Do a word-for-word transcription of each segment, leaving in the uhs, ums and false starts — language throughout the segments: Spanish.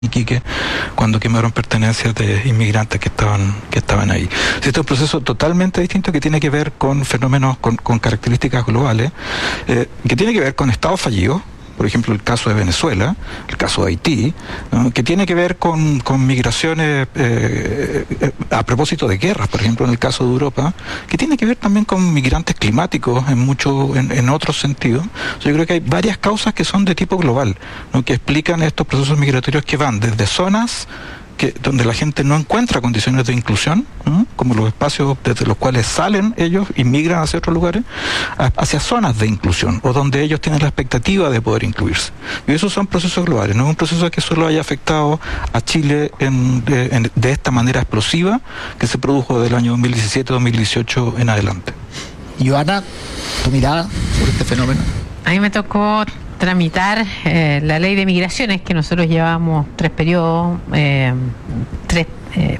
Iquique, cuando quemaron pertenencias de inmigrantes que estaban que estaban ahí. Este es un proceso totalmente distinto que tiene que ver con fenómenos, con, con características globales, eh, que tiene que ver con estados fallidos, por ejemplo el caso de Venezuela, el caso de Haití, ¿no? Que tiene que ver con, con migraciones eh, eh, a propósito de guerras, por ejemplo en el caso de Europa, que tiene que ver también con migrantes climáticos en mucho, en, en otros sentidos. Yo creo que hay varias causas que son de tipo global, ¿no? Que explican estos procesos migratorios que van desde zonas que, donde la gente no encuentra condiciones de inclusión, ¿no? Como los espacios desde los cuales salen ellos y migran hacia otros lugares, a, hacia zonas de inclusión, o donde ellos tienen la expectativa de poder incluirse. Y esos son procesos globales, no es un proceso que solo haya afectado a Chile en, de, en, de esta manera explosiva que se produjo del año dos mil diecisiete dos mil dieciocho en adelante. Ivana, tu mirada sobre este fenómeno. A mí me tocó tramitar eh, la ley de migraciones, que nosotros llevamos tres periodos, eh, tres, eh,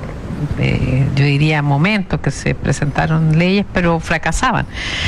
eh, yo diría momentos que se presentaron leyes, pero fracasaban.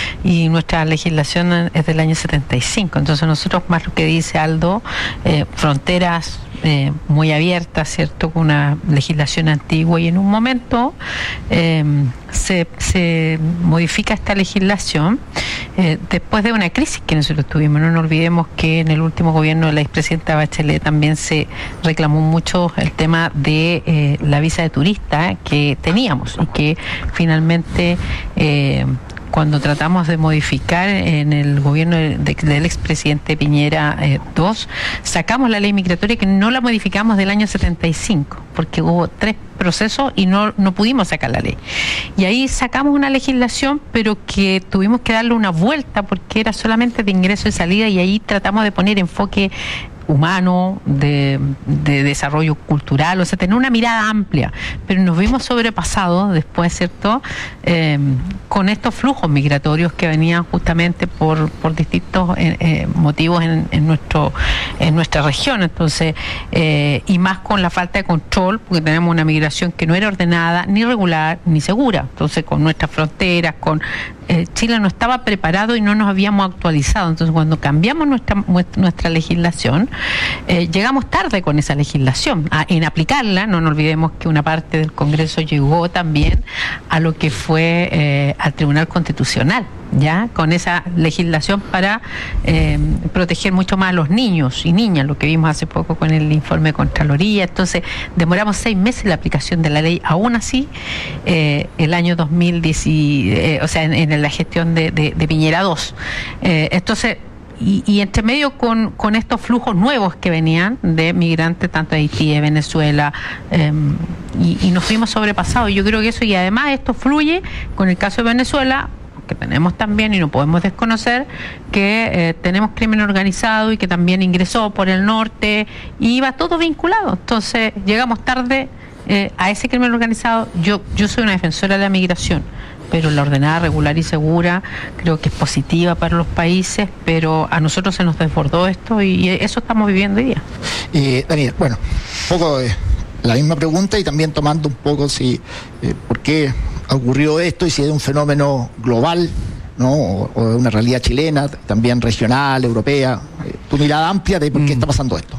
Y nuestra legislación es del año setenta y cinco, entonces nosotros, más lo que dice Aldo, eh, fronteras Eh, muy abierta, ¿cierto?, con una legislación antigua, y en un momento eh, se, se modifica esta legislación eh, después de una crisis que nosotros tuvimos. No nos olvidemos que en el último gobierno de la expresidenta Bachelet también se reclamó mucho el tema de eh, la visa de turista que teníamos, y que finalmente eh, cuando tratamos de modificar en el gobierno de, de, del expresidente Piñera eh, dos, sacamos la ley migratoria, que no la modificamos del año setenta y cinco, porque hubo tres procesos y no, no pudimos sacar la ley. Y ahí sacamos una legislación, pero que tuvimos que darle una vuelta porque era solamente de ingreso y salida, y ahí tratamos de poner enfoque humano, de, de desarrollo cultural, o sea, tener una mirada amplia, pero nos vimos sobrepasados después, ¿cierto?, eh, con estos flujos migratorios que venían justamente por, por distintos eh, eh, motivos en, en nuestro en nuestra región. Entonces, eh, y más con la falta de control, porque tenemos una migración que no era ordenada, ni regular, ni segura. Entonces, con nuestras fronteras, con eh, Chile no estaba preparado y no nos habíamos actualizado. Entonces, cuando cambiamos nuestra nuestra legislación, Eh, llegamos tarde con esa legislación a, en aplicarla. No nos olvidemos que una parte del Congreso llegó también a lo que fue eh, al Tribunal Constitucional, ya con esa legislación para eh, proteger mucho más a los niños y niñas, lo que vimos hace poco con el informe de Contraloría. Entonces demoramos seis meses en la aplicación de la ley. Aún así, eh, el año dos mil diez, eh, o sea, en, en la gestión de, de, de Piñera dos, eh, entonces Y, y entre medio con, con estos flujos nuevos que venían de migrantes, tanto de Haití, de Venezuela, eh, y, y nos fuimos sobrepasados. Yo creo que eso, y además esto fluye con el caso de Venezuela, que tenemos también, y no podemos desconocer, que eh, tenemos crimen organizado y que también ingresó por el norte, y iba todo vinculado. Entonces llegamos tarde eh, a ese crimen organizado. Yo, yo soy una defensora de la migración, pero la ordenada, regular y segura creo que es positiva para los países, pero a nosotros se nos desbordó esto, y eso estamos viviendo hoy día. Eh, Daniel, bueno, un poco eh, la misma pregunta, y también tomando un poco si eh, por qué ha ocurrido esto, y si es un fenómeno global, ¿no?, o, o de una realidad chilena, también regional, europea. Eh, tu mirada amplia de por qué mm. está pasando esto.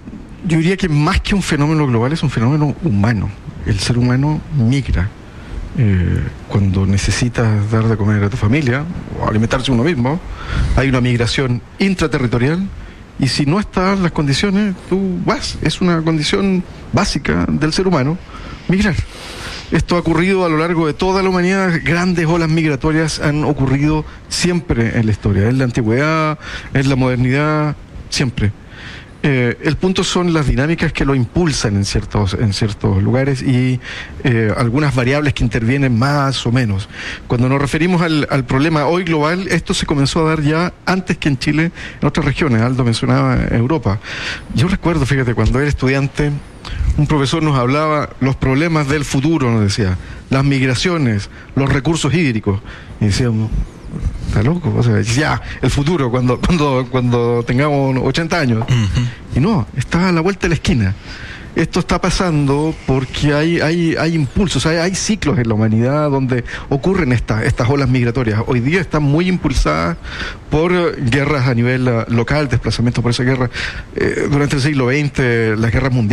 Yo diría que más que un fenómeno global, es un fenómeno humano. El ser humano migra. Eh, cuando necesitas dar de comer a tu familia o alimentarse uno mismo, hay una migración intraterritorial, y si no están las condiciones, tú vas. Es una condición básica del ser humano migrar. Esto ha ocurrido a lo largo de toda la humanidad. Grandes olas migratorias han ocurrido siempre en la historia, en la antigüedad, en la modernidad, siempre. Eh, el punto son las dinámicas que lo impulsan en ciertos, en ciertos lugares, y eh, algunas variables que intervienen más o menos. Cuando nos referimos al, al problema hoy global, esto se comenzó a dar ya antes que en Chile, en otras regiones. Aldo mencionaba Europa. Yo recuerdo, fíjate, cuando era estudiante, un profesor nos hablaba los problemas del futuro, nos decía, las migraciones, los recursos hídricos, y decíamos, está loco, o sea, ya, el futuro, cuando cuando cuando tengamos ochenta años. Uh-huh. Y no, está a la vuelta de la esquina. esto está pasando porque hay, hay, hay impulsos, hay, hay ciclos en la humanidad donde ocurren estas, estas olas migratorias. Hoy día están muy impulsadas por guerras a nivel uh, local, desplazamientos por esa guerra. Eh, durante el siglo veinte, las guerras mundiales